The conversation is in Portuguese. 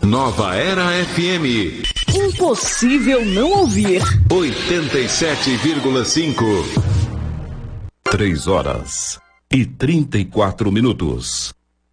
Nova Era FM. Impossível não ouvir. 87,5. 3 horas e 34 minutos.